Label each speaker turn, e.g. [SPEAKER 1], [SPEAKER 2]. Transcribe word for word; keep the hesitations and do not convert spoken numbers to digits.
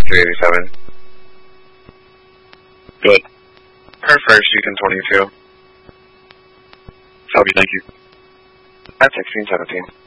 [SPEAKER 1] three eighty-seven.
[SPEAKER 2] Good.
[SPEAKER 1] Per first, Beacon twenty-two.
[SPEAKER 2] Copy, thank you.
[SPEAKER 1] At sixteen seventeen.